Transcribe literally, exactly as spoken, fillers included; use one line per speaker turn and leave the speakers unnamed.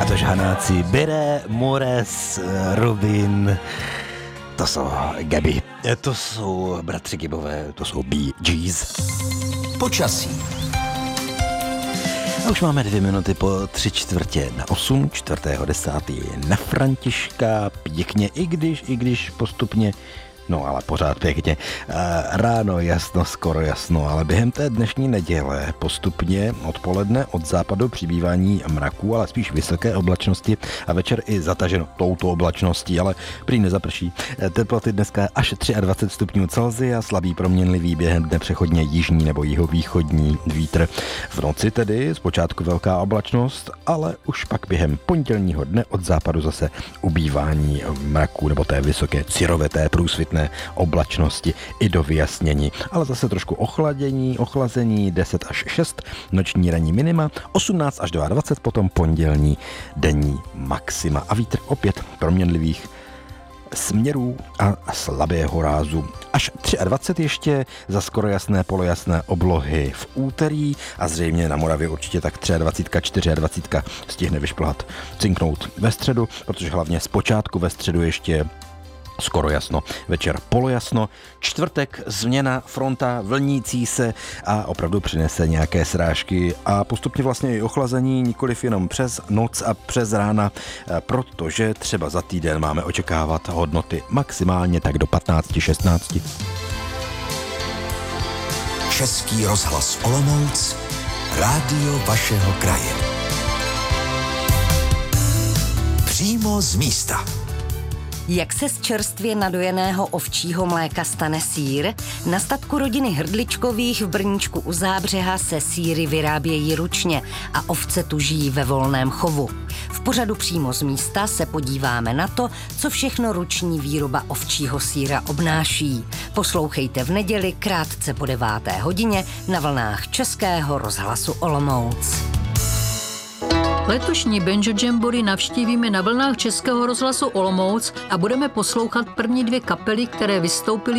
A to žhanáci Bere, Mores, Robin, to jsou Gaby, to jsou bratři Gibové, to jsou Bee Gees.
Počasí.
A už máme dvě minuty po tři čtvrtě na osm, čtvrtého desátý na Františka, pěkně, i když, i když postupně, no ale pořád pěkně, ráno jasno, skoro jasno, ale během té dnešní neděle postupně odpoledne od západu přibývání mraků, ale spíš vysoké oblačnosti a večer i zataženo touto oblačností, ale prý nezaprší. Teploty dneska až dvacet tři stupňů Celsia, slabý proměnlivý, během dne přechodně jižní nebo jihovýchodní vítr. V noci tedy zpočátku velká oblačnost, ale už pak během pondělního dne od západu zase ubývání mraků nebo té vysoké ciroveté průsvitné oblačnosti i do vyjasnění, ale zase trošku ochladění, ochlazení deset až šest, noční ranní minima, osmnáct až dvacet dva, potom pondělní denní maxima a vítr opět proměnlivých směrů a slabého rázu. Až dvacet tři ještě za skoro jasné, polojasné oblohy v úterý a zřejmě na Moravě určitě tak dvacet tři, dvacet čtyři stihne vyšplhat, cinknout ve středu, protože hlavně zpočátku ve středu ještě skoro jasno, večer polojasno, čtvrtek změna fronta vlnící se a opravdu přinese nějaké srážky a postupně vlastně i ochlazení, nikoliv jenom přes noc a přes rána, protože třeba za týden máme očekávat hodnoty maximálně tak do patnáct šestnáct.
Český rozhlas Olomouc, rádio vašeho kraje. Přímo z místa.
Jak se z čerstvě nadojeného ovčího mléka stane sýr? Na statku rodiny Hrdličkových v Brníčku u Zábřeha se sýry vyrábějí ručně a ovce tu žijí ve volném chovu. V pořadu Přímo z místa se podíváme na to, co všechno ruční výroba ovčího sýra obnáší. Poslouchejte v neděli krátce po deváté hodině na vlnách Českého rozhlasu Olomouc.
Letošní Banjo Jamboree navštívíme na vlnách Českého rozhlasu Olomouc a budeme poslouchat první dvě kapely, které vystoupily